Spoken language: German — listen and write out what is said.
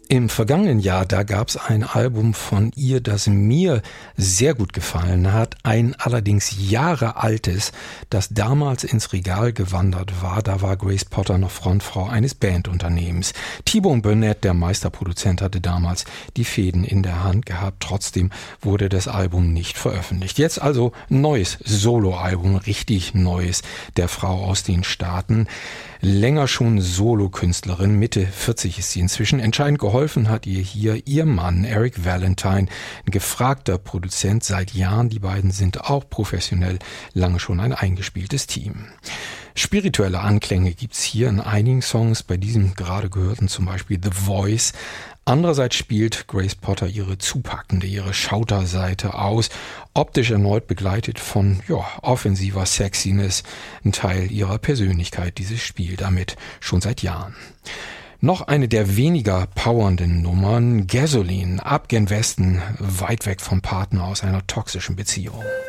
Im vergangenen Jahr, da gab es ein Album von ihr, das mir sehr gut gefallen hat. Ein allerdings Jahre altes, das damals ins Regal gewandert war. Da war Grace Potter noch Frontfrau eines Bandunternehmens. T-Bone Burnett, der Meisterproduzent, hatte damals die Fäden in der Hand gehabt. Trotzdem wurde das Album nicht veröffentlicht. Jetzt also neues Soloalbum, richtig neues, der Frau aus den Staaten. Länger schon Solokünstlerin, Mitte 40 ist sie inzwischen. Entscheidend geholfen hat ihr hier ihr Mann Eric Valentine, ein gefragter Produzent seit Jahren. Die beiden sind auch professionell lange schon ein eingespieltes Team. Spirituelle Anklänge gibt's hier in einigen Songs, bei diesem gerade gehörten zum Beispiel The Voice. Andererseits spielt Grace Potter ihre zupackende, ihre Schauterseite aus, optisch erneut begleitet von offensiver Sexiness, ein Teil ihrer Persönlichkeit, dieses Spiel damit schon seit Jahren. Noch eine der weniger powernden Nummern, Gasoline, ab gen Westen, weit weg vom Partner aus einer toxischen Beziehung.